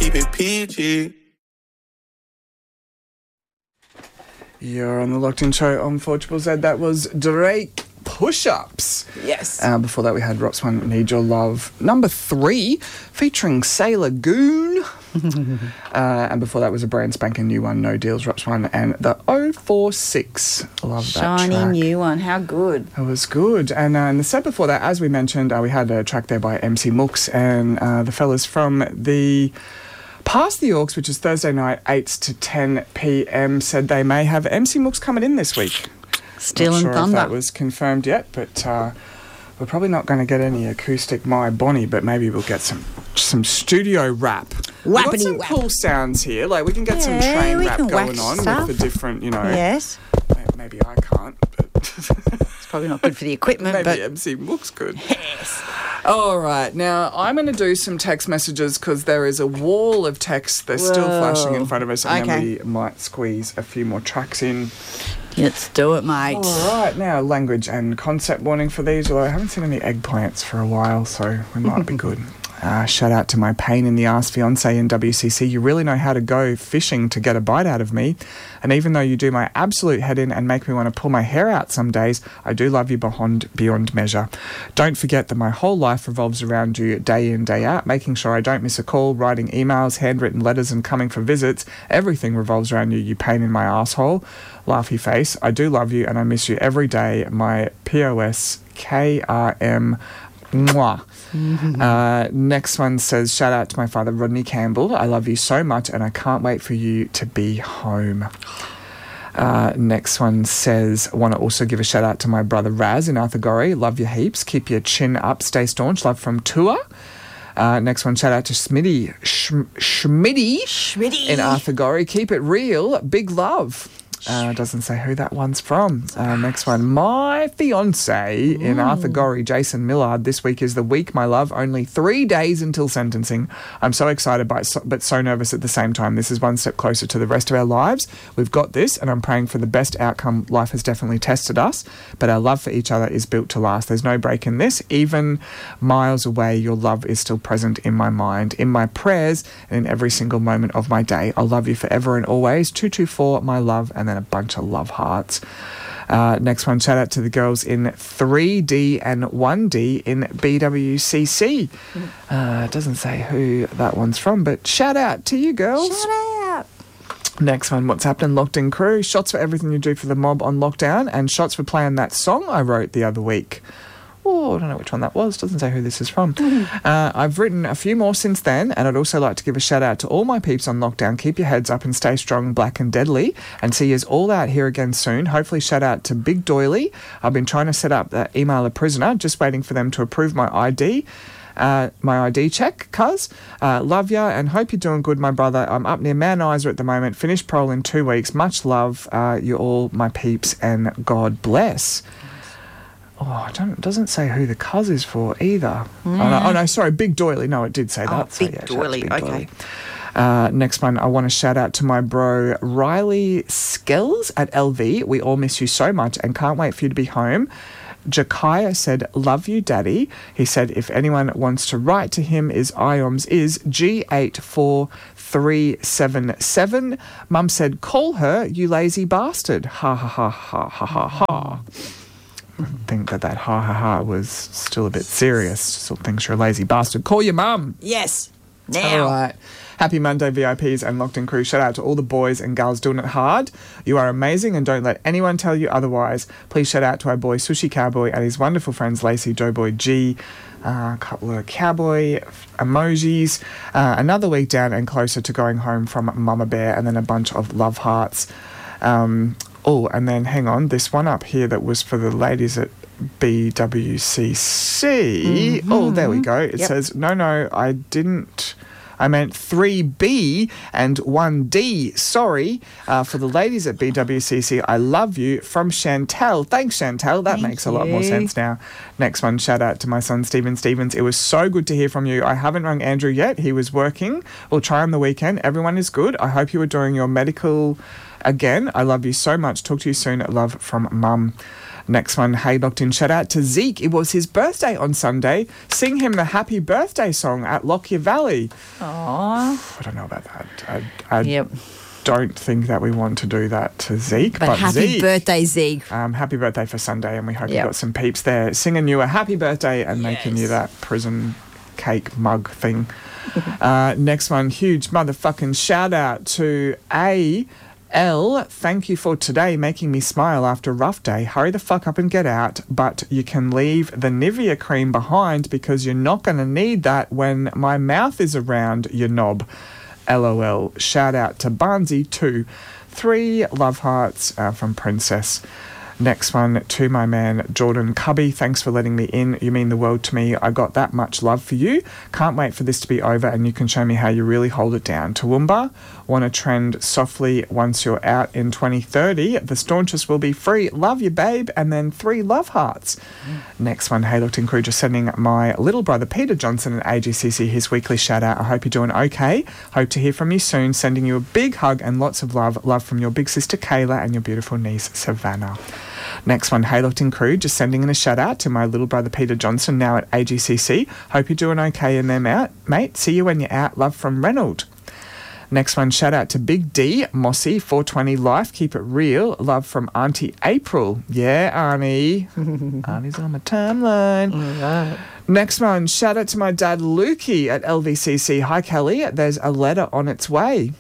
keep it PG. You're on the Locked In Show on 4ZZZ. That was Drake, Push-Ups. Yes. Before that, we had Rops One, Need Your Love. Number 3, featuring Sailor Goon. And before that was a brand spanking new one, No Deals, Rops One, and the 046. Love that track. Shiny new one. How good. It was good. And in the set before that, as we mentioned, we had a track there by MC Mooks and the fellas from the Past the Orcs, which is Thursday night, 8 to 10 p.m, said they may have MC Mooks coming in this week. Still in Not sure Thunder. if that was confirmed yet, but we're probably not going to get any acoustic My Bonnie, but maybe we'll get some studio rap. We've got some Whappity-wap. cool sounds here. Like, we can get some Yeah, train we rap can going wax on stuff. with the different, Yes. Maybe I can't, but It's probably not good for the equipment, maybe but MC Mooks could. yes. All right, now I'm going to do some text messages because there is a wall of text. They're still flashing in front of us, and then Okay. we might squeeze a few more tracks in. Let's do it, mate. All right, now language and concept warning for these, although I haven't seen any eggplants for a while, so we might be good. Shout out to my pain in the ass fiance in WCC. You really know how to go fishing to get a bite out of me. And even though you do my absolute head in and make me want to pull my hair out some days, I do love you beyond measure. Don't forget that my whole life revolves around you day in, day out, making sure I don't miss a call, writing emails, handwritten letters and coming for visits. Everything revolves around you, you pain in my asshole. Laughy face. I do love you and I miss you every day. My POS KRM. Mwah. Next one says, shout out to my father, Rodney Campbell. I love you so much and I can't wait for you to be home. Next one says, want to also give a shout out to my brother Raz in Arthurgorry. Love you heaps. Keep your chin up. Stay staunch. Love from Tua. Next one, shout out to Schmitty in Arthurgorry. Keep it real. Big love. Doesn't say who that one's from. Next one, my fiance in Arthurgorry, Jason Millard. This week is the week, my love. Only 3 days until sentencing. I'm so excited but so nervous at the same time. This is one step closer to the rest of our lives. We've got this, and I'm praying for the best outcome. Life has definitely tested us, but our love for each other is built to last. There's no break in this. Even miles away, your love is still present in my mind, in my prayers, and in every single moment of my day. I'll love you forever and always. 224, my love, and then a bunch of love hearts. Next one, shout out to the girls in 3D and 1D in BWCC. Doesn't say who that one's from, but shout out to you girls. Shout out. Next one, what's happening, Locked In crew? Shots for everything you do for the mob on lockdown, and shots for playing that song I wrote the other week. Oh, I don't know which one that was. Doesn't say who this is from. I've written a few more since then, and I'd also like to give a shout out to all my peeps on lockdown. Keep your heads up and stay strong, black and deadly, and see yous all out here again soon. Hopefully shout out to Big Doily. I've been trying to set up that email a prisoner, just waiting for them to approve my ID. My ID check, cuz. Love ya and hope you're doing good, my brother. I'm up near Mount Isa at the moment. Finished parole in 2 weeks. Much love. You're all my peeps and God bless. Oh, it doesn't say who the cuz is for either. Oh, no, sorry, Big Doily. No, it did say that. Oh, So, Big shout out to Doily, Big okay. Next one, I want to shout out to my bro Riley Skells at LV. We all miss you so much and can't wait for you to be home. Jakaya said, love you, Daddy. He said, if anyone wants to write to him, IOMS is G84377. Mum said, call her, you lazy bastard. Ha ha ha ha ha ha ha. I think that ha ha ha was still a bit serious. Still thinks you're a lazy bastard. Call your mum. Yes. Now. All right. Happy Monday, VIPs and Locked In crew. Shout out to all the boys and girls doing it hard. You are amazing and don't let anyone tell you otherwise. Please shout out to our boy Sushi Cowboy and his wonderful friends Lacey, Doughboy G, a couple of cowboy emojis. Another week down and closer to going home from Mama Bear, and then a bunch of love hearts. Oh, and then hang on, this one up here that was for the ladies at BWCC. Oh, there we go. It says, no, I didn't. I meant 3B and 1D. Sorry. For the ladies at BWCC, I love you. From Chantel. Thanks, Chantel. That makes a lot more sense now. Next one, shout out to my son, Stephen Stevens. It was so good to hear from you. I haven't rung Andrew yet. He was working. We'll try on the weekend. Everyone is good. I hope you were doing your medical again. I love you so much. Talk to you soon. Love from Mum. Next one, hey, locked in. Shout out to Zeke. It was his birthday on Sunday. Sing him the happy birthday song at Lockyer Valley. Aww. I don't know about that. I Yep. don't think that we want to do that to Zeke. But happy Zeke, birthday, Zeke. happy birthday for Sunday, and we hope you Yep. got some peeps there singing you a happy birthday and making you that prison cake mug thing. Next one, huge motherfucking shout out to A.L. Thank you for today, making me smile after a rough day. Hurry the fuck up and get out, but you can leave the Nivea cream behind because you're not going to need that when my mouth is around your knob. LOL. Shout out to Barnsey too. 3 love hearts from Princess. Next one, to my man Jordan Cubby. Thanks for letting me in. You mean the world to me. I got that much love for you. Can't wait for this to be over and you can show me how you really hold it down. Toowoomba, want to trend softly once you're out in 2030. The staunchest will be free. Love you, babe. And then 3 love hearts. Next one, hey, looked in crew, just sending my little brother Peter Johnson at AGCC his weekly shout out. I hope you're doing okay. Hope to hear from you soon. Sending you a big hug and lots of love. Love from your big sister Kayla and your beautiful niece Savannah. Next one, hey, locked in crew, just sending in a shout out to my little brother Peter Johnson, now at AGCC. Hope you're doing okay in them out, mate. See you when you're out. Love from Reynold. Next one, shout out to Big D, Mossy, 420 Life, keep it real. Love from Auntie April. Yeah, Arnie. Arnie's on my timeline. All right. Next one, shout out to my dad Lukey at LVCC. Hi, Kelly. There's a letter on its way.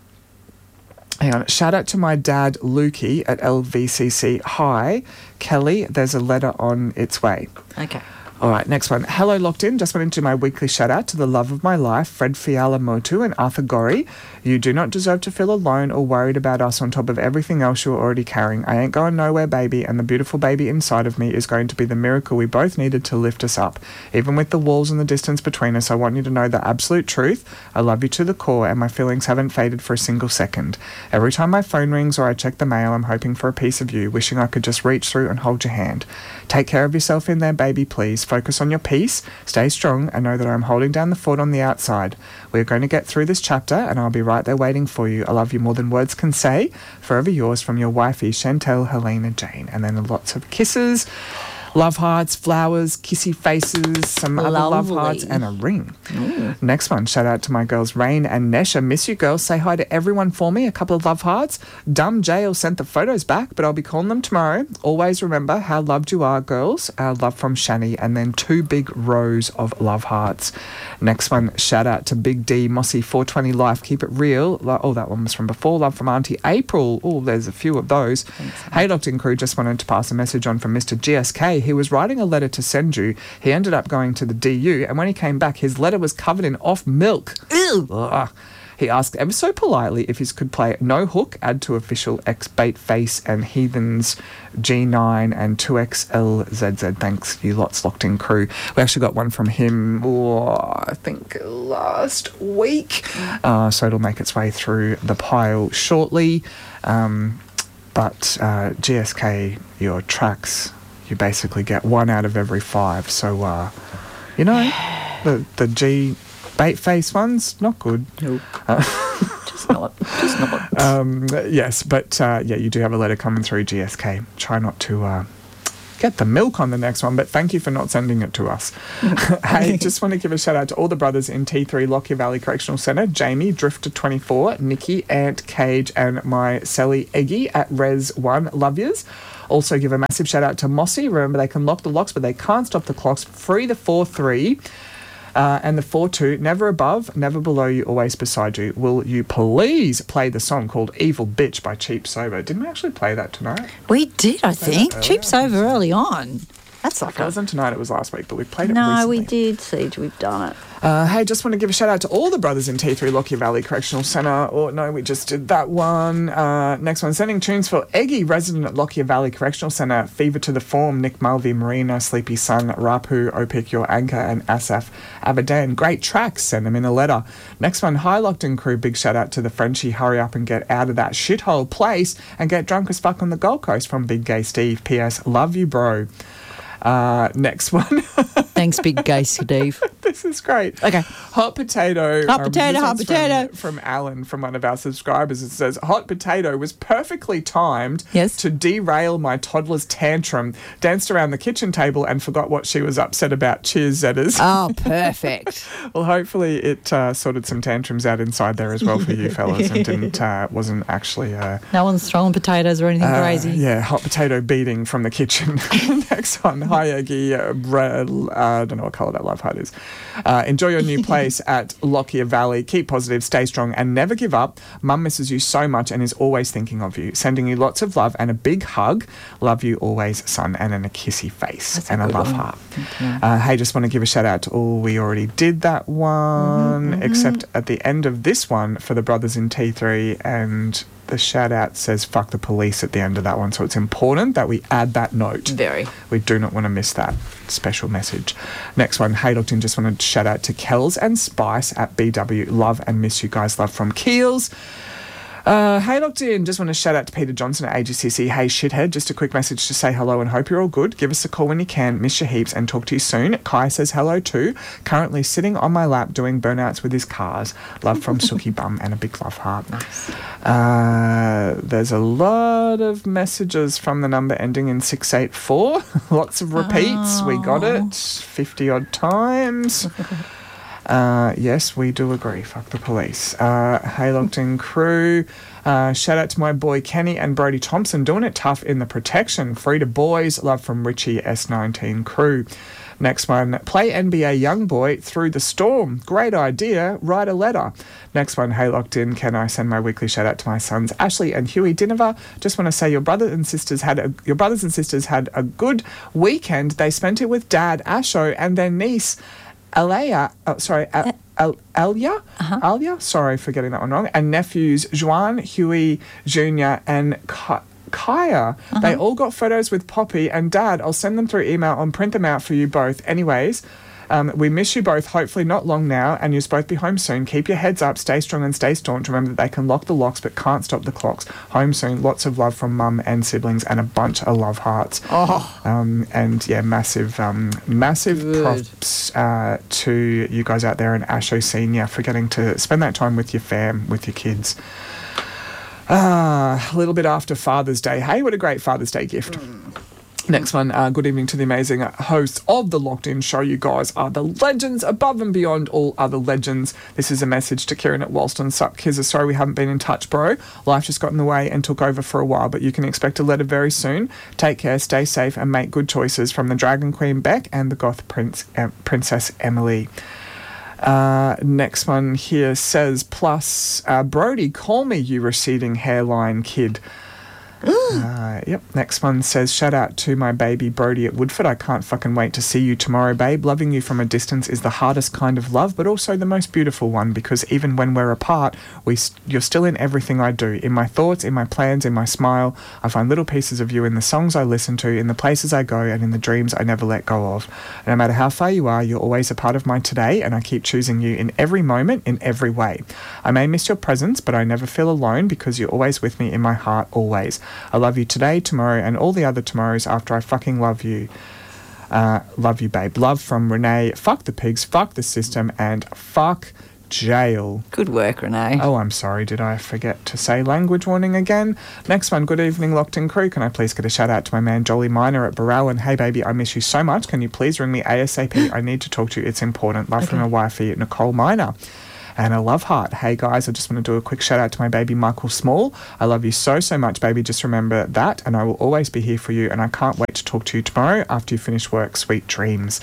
Hang on. Shout out to my dad, Lukey, at LVCC. Hi, Kelly. There's a letter on its way. Okay. All right, next one. Hello, Locked In. Just went into my weekly shout out to the love of my life, Fred Fiala Motu and Arthur Gorry. You do not deserve to feel alone or worried about us on top of everything else you're already carrying. I ain't going nowhere, baby, and the beautiful baby inside of me is going to be the miracle we both needed to lift us up. Even with the walls and the distance between us, I want you to know the absolute truth. I love you to the core, and my feelings haven't faded for a single second. Every time my phone rings or I check the mail, I'm hoping for a piece of you, wishing I could just reach through and hold your hand. Take care of yourself in there, baby, please. Focus on your peace, stay strong, and know that I'm holding down the fort on the outside. We're going to get through this chapter, and I'll be right there waiting for you. I love you more than words can say. Forever yours, from your wifey, Chantel Helena Jane. And then lots of kisses, love hearts, flowers, kissy faces, some other love hearts, and a ring. Next one, shout out to my girls Rain and Nesha. Miss you, girls. Say hi to everyone for me. A couple of love hearts. Dumb Jail sent the photos back, but I'll be calling them tomorrow. Always remember how loved you are, girls. Love from Shani. And then 2 big rows of love hearts. Next one, shout out to Big D, Mossy, 420 Life. Keep it real. Oh, that one was from before. Love from Auntie April. Oh, there's a few of those. Hey, Locked In crew, just wanted to pass a message on from Mr. GSK. He was writing a letter to send you. He ended up going to the DU, and when he came back, his letter was covered in off milk. Ew. Ugh. He asked ever so politely if he could play No Hook, add to official X-Bait Face and Heathens G9 and 2XLZZ. Thanks, you lots, Locked In crew. We actually got one from him, I think last week. So it'll make its way through the pile shortly. But GSK, your tracks, you basically get 1 out of every 5. So, you know, the G bait face ones, not good. Nope. Just not. Yes, but yeah, you do have a letter coming through GSK. Try not to get the milk on the next one, but thank you for not sending it to us. Hey, just want to give a shout out to all the brothers in T3 Lockyer Valley Correctional Centre, Jamie, Drifter24, Nikki, Ant, Cage, and my Sally Eggy at Res 1. Love yous. Also give a massive shout out to Mossy. Remember, they can lock the locks, but they can't stop the clocks. Free the 4-3 and the 4-2. Never above, never below you, always beside you. Will you please play the song called Evil Bitch by Cheap Sober? Didn't we actually play that tonight? We did, I think. Cheap's over early on. That's like it wasn't tonight, it was last week, but we played it No, recently. we did, Siege. We've done it. Hey, just want to give a shout out to all the brothers in T3 Lockyer Valley Correctional Centre. Oh, no, we just did that one. Next one, sending tunes for Eggy, resident at Lockyer Valley Correctional Centre, Fever to the Form, Nick Mulvey, Marina, Sleepy Sun, Rapu, Opik, Your Anchor, and Asaf Abadan. Great tracks, send them in a letter. Next one, Hi Locked In crew, big shout out to the Frenchie. Hurry up and get out of that shithole place and get drunk as fuck on the Gold Coast from Big Gay Steve. P.S. Love you, bro. Next one. Thanks, big gay Steve. This is great. Okay. Hot potato. Hot potato, this hot one's potato. From Alan, from one of our subscribers. It says, hot potato was perfectly timed Yes. to derail my toddler's tantrum. Danced around the kitchen table and forgot what she was upset about. Cheers, Zedders. Oh, perfect. Well, hopefully it sorted some tantrums out inside there as well for you fellas and wasn't actually... No one's throwing potatoes or anything crazy. Yeah, hot potato beating from the kitchen. Next one. Hi, Eggy. I don't know what colour that love heart is. Enjoy your new place at Lockyer Valley. Keep positive, stay strong, and never give up. Mum misses you so much and is always thinking of you. Sending you lots of love and a big hug. Love you always, son, and then a kissy face. That's and a a good love one. heart. Okay. Hey, just want to give a shout out to all. We already did that one, except at the end of this one for the brothers in T3, and the shout out says fuck the police at the end of that one. So it's important that we add that note. Very. We do not want to miss that special message. Next one. Hey, looked in. Just wanted to shout out to Kells and Spice at BW. Love and miss you guys. Love from Keels. Hey, locked in. Just want to shout out to Peter Johnson at AGCC. Hey, shithead. Just a quick message to say hello and hope you're all good. Give us a call when you can. Miss you heaps and talk to you soon. Kai says hello too. Currently sitting on my lap doing burnouts with his cars. Love from Suki Bum and a big love heart. Nice. There's a lot of messages from the number ending in 684. Lots of repeats. We got it 50 odd times. Yes, we do agree. Fuck the police. Hey, locked in crew. Shout out to my boy Kenny and Brody Thompson doing it tough in the protection. Free to boys. Love from Richie S19 crew. Next one. Play NBA Youngboy through the storm. Great idea. Write a letter. Next one. Hey, locked in. Can I send my weekly shout out to my sons Ashley and Huey Dinover? Just want to say your brothers and sisters had a good weekend. They spent it with Dad Asho and their niece Alia, Alia, sorry for getting that one wrong, and nephews Juan, Huey Jr. and Kaya. They all got photos with Poppy and Dad. I'll send them through email and print them out for you both. Anyways, we miss you both, hopefully not long now, and you'll both be home soon. Keep your heads up, stay strong and stay staunch. Remember that they can lock the locks but can't stop the clocks. Home soon. Lots of love from Mum and siblings and a bunch of love hearts. And yeah, massive Good. props to you guys out there and Asho Senior for getting to spend that time with your fam, with your kids. A little bit after Father's Day. Hey, what a great Father's Day gift. Next one, good evening to the amazing hosts of the Locked In Show. You guys are the legends, above and beyond all other legends. This is a message to Kieran at Walston. Sup, Kizza, sorry we haven't been in touch, bro. Life just got in the way and took over for a while, but you can expect a letter very soon. Take care, stay safe, and make good choices from the Dragon Queen Beck and the Goth Princess Emily. Next one here says, plus, Brody, call me, you receding hairline kid. Yep. Next one says, shout out to my baby Brody at Woodford. I can't fucking wait to see you tomorrow, babe. Loving you from a distance is the hardest kind of love, but also the most beautiful one, because even when we're apart, you're still in everything I do. In my thoughts, in my plans, in my smile. I find little pieces of you in the songs I listen to, in the places I go, and in the dreams I never let go of. And no matter how far you are, you're always a part of my today, and I keep choosing you in every moment, in every way. I may miss your presence, but I never feel alone because you're always with me in my heart, always. I love you today, tomorrow, and all the other tomorrows after I fucking love you. Love you, babe. Love from Renee. Fuck the pigs, fuck the system, and fuck jail. Good work, Renee. Oh, I'm sorry. Did I forget to say language warning again? Next one. Good evening, Locked In crew. Can I please get a shout out to my man Jolly Miner at Burrell? And hey, baby, I miss you so much. Can you please ring me ASAP? I need to talk to you. It's important. Love from my wifey, Nicole Miner. And a love heart. Hey guys, I just want to do a quick shout out to my baby Michael Small. I love you so, so much, baby. Just remember that, and I will always be here for you. And I can't wait to talk to you tomorrow after you finish work. Sweet dreams.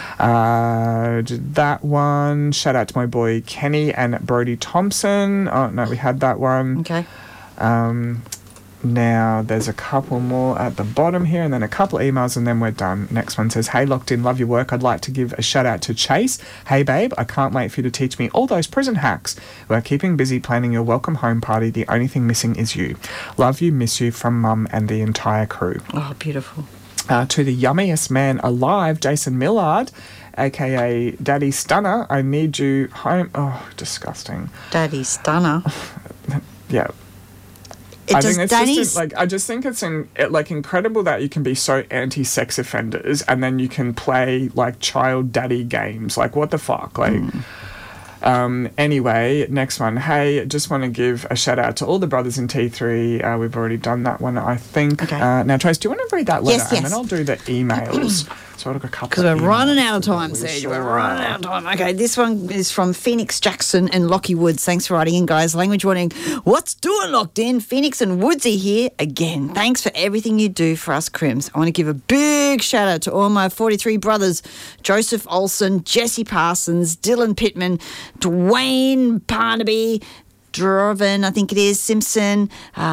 That one. Shout out to my boy Kenny and Brody Thompson. Oh no, we had that one. Okay. Now, there's a couple more at the bottom here, and then a couple of emails, and then we're done. Next one says, hey, Locked In, love your work. I'd like to give a shout out to Chase. Hey, babe, I can't wait for you to teach me all those prison hacks. We're keeping busy planning your welcome home party. The only thing missing is you. Love you, miss you from Mum and the entire crew. Oh, beautiful. To the yummiest man alive, Jason Millard, a.k.a. Daddy Stunner, I need you home. Oh, disgusting. Daddy Stunner. Yeah. I think it's just I just think it's incredible that you can be so anti-sex offenders and then you can play like child daddy games. Like, what the fuck? Like. Anyway, next one. Hey, just want to give a shout out to all the brothers in T3. We've already done that one, I think. Okay. Now, Trace, do you want to read that letter? Yes. And then I'll do the emails. So I've got a couple. Because we're running out of time, Serge. We're running out of time. Okay, this one is from Phoenix Jackson and Lockie Woods. Thanks for writing in, guys. Language warning. What's doing, Locked In? Phoenix and Woodsy here again. Thanks for everything you do for us Crims. I want to give a big shout out to all my 43 brothers: Joseph Olsen, Jesse Parsons, Dylan Pittman, Dwayne Barnaby, Droven, I think it is, Simpson,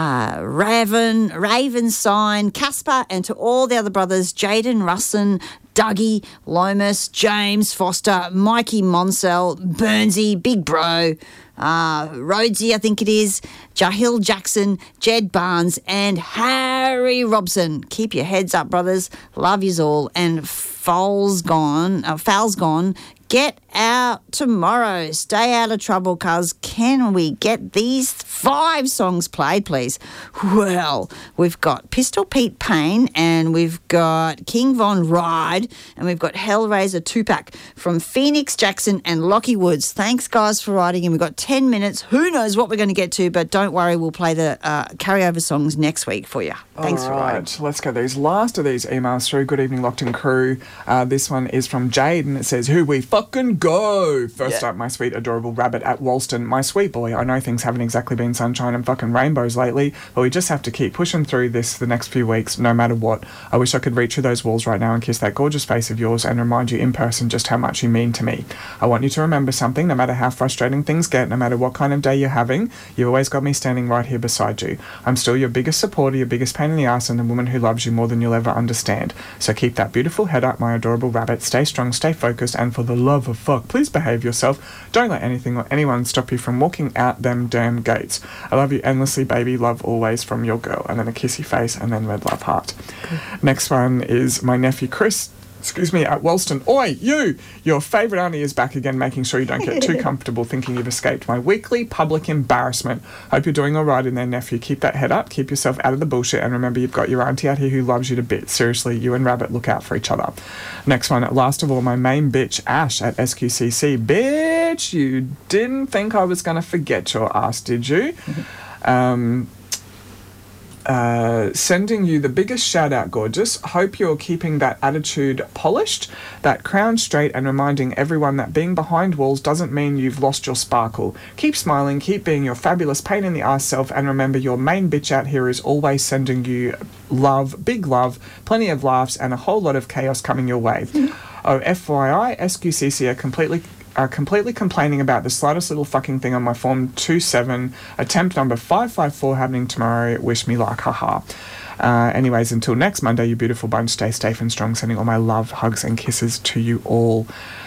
Raven Sign, Casper, and to all the other brothers, Jaden Russin, Dougie, Lomas, James Foster, Mikey Monsell, Burnsy, Big Bro, Rhodesy, I think it is, Jahil Jackson, Jed Barnes, and Harry Robson. Keep your heads up, brothers. Love yous all. And Foul's gone. Get out tomorrow. Stay out of trouble, cuz. Can we get these 5 songs played, please? Well, we've got Pistol Pete Payne, and we've got King Von Ride, and we've got Hellraiser 2-pack from Phoenix Jackson and Lockie Woods. Thanks, guys, for writing in. We've got 10 minutes. Who knows what we're going to get to, but don't worry, we'll play the carryover songs next week for you. Thanks for writing. Let's get these last of these emails through. Good evening, Locked In crew. This one is from Jade, and it says, "Who we fucking go. First up, my sweet, adorable rabbit at Walston. My sweet boy, I know things haven't exactly been sunshine and fucking rainbows lately, but we just have to keep pushing through this the next few weeks, no matter what. I wish I could reach through those walls right now and kiss that gorgeous face of yours and remind you in person just how much you mean to me. I want you to remember something, no matter how frustrating things get, no matter what kind of day you're having, you've always got me standing right here beside you. I'm still your biggest supporter, your biggest pain in the ass, and the woman who loves you more than you'll ever understand. So keep that beautiful head up, my adorable rabbit. Stay strong, stay focused, and for the love of fuck, please behave yourself. Don't let anything or anyone stop you from walking out them damn gates. I love you endlessly, baby. Love always, from your girl." And then a kissy face and then red love heart. Okay. Next one is my nephew Chris. At Walston. Oi, you! Your favourite auntie is back again, making sure you don't get too comfortable thinking you've escaped my weekly public embarrassment. Hope you're doing all right in there, nephew. Keep that head up, keep yourself out of the bullshit, and remember you've got your auntie out here who loves you to bits. Seriously, you and Rabbit look out for each other. Next one, last of all, my main bitch, Ash at SQCC. Bitch, you didn't think I was going to forget your ass, did you? Sending you the biggest shout out, gorgeous. Hope you're keeping that attitude polished, that crown straight, and reminding everyone that being behind walls doesn't mean you've lost your sparkle. Keep smiling, keep being your fabulous pain in the ass self, and remember your main bitch out here is always sending you love, big love, plenty of laughs, and a whole lot of chaos coming your way. Oh, FYI, SQCC are completely complaining about the slightest little fucking thing on my Form 27, attempt number 554 happening tomorrow. Wish me luck, haha. Anyways, until next Monday, you beautiful bunch, stay safe and strong. Sending all my love, hugs and kisses to you all.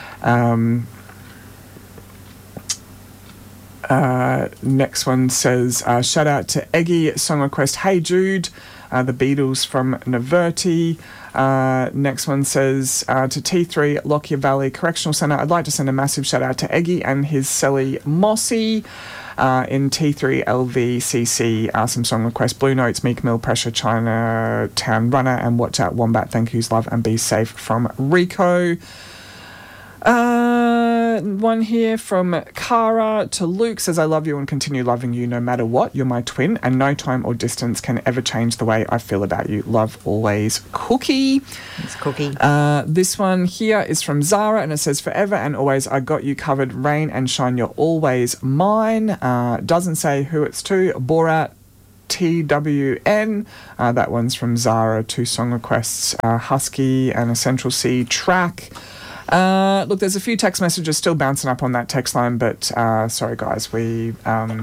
Next one says, shout out to Eggy, song request, "Hey Jude," the Beatles from Naverti. Next one says, to T3 Lockyer Valley Correctional Centre, I'd like to send a massive shout out to Eggy and his Sally Mossy. In T3 LVCC, some song requests, Blue Notes, Meek Mill, Pressure, Chinatown Runner, and Watch Out Wombat. Thank yous, love, and be safe from Rico. One here from Cara to Luke says, "I love you and continue loving you no matter what. You're my twin, and no time or distance can ever change the way I feel about you. Love always, Cookie." It's Cookie. This one here is from Zara, and it says, "Forever and always, I got you covered. Rain and shine, you're always mine." Doesn't say who it's to. Borat TWN. That one's from Zara. 2 song requests, Husky and Essential C track. Look, there's a few text messages still bouncing up on that text line, but sorry guys, we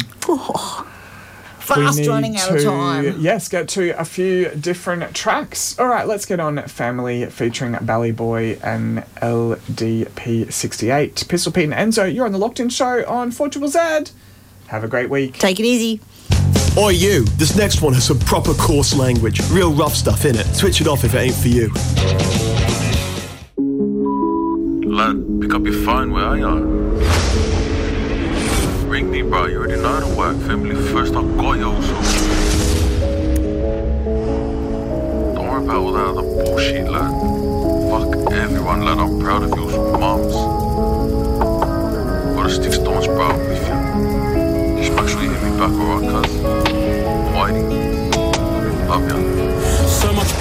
fast running out of time. Yes, get to a few different tracks. All right, let's get on Family featuring Bally Boy and LDP68. Pistol Pete and Enzo, you're on the Locked In Show on 4ZZZ. Have a great week. Take it easy. Oi you, this next one has some proper coarse language, real rough stuff in it. Switch it off if it ain't for you. Lad, pick up your phone, where are you? Ring me, bro, you already know the work, family first, I got you, so about all that other bullshit, lad.